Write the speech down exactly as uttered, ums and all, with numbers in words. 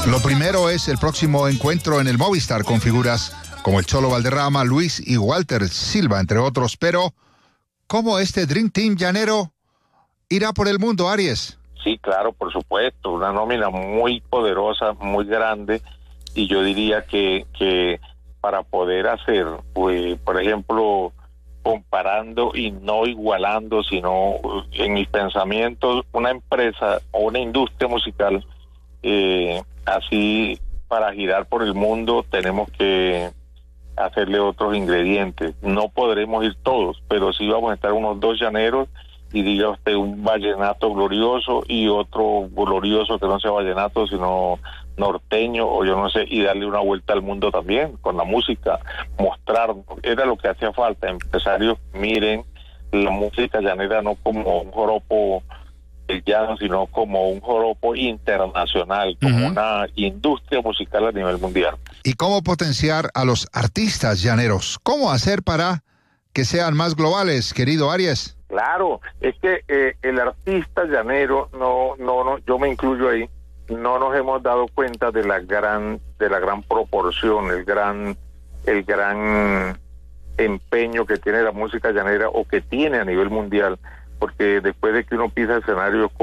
Lo primero es el próximo encuentro en el Movistar con figuras como el Cholo Valderrama, Luis y Walter Silva, entre otros. Pero, ¿cómo este Dream Team llanero irá por el mundo, Aries? Sí, claro, por supuesto, una nómina muy poderosa, muy grande, y yo diría que, que para poder hacer, pues, por ejemplo, comparando y no igualando, sino en mis pensamientos, una empresa o una industria musical, eh, así para girar por el mundo tenemos que hacerle otros ingredientes. No podremos ir todos, pero sí vamos a estar unos dos llaneros y diga usted un vallenato glorioso y otro glorioso que no sea vallenato sino norteño o yo no sé, y darle una vuelta al mundo también con la música, mostrar, era lo que hacía falta. Empresarios, miren la música llanera no como un joropo llano, sino como un joropo internacional, como uh-huh. una industria musical a nivel mundial. ¿Y cómo potenciar a los artistas llaneros? ¿Cómo hacer para que sean más globales, querido Aries? Claro, es que eh, el artista llanero, no, no, no, yo me incluyo ahí, no nos hemos dado cuenta de la gran, de la gran proporción, el gran, el gran empeño que tiene la música llanera o que tiene a nivel mundial, porque después de que uno pisa escenarios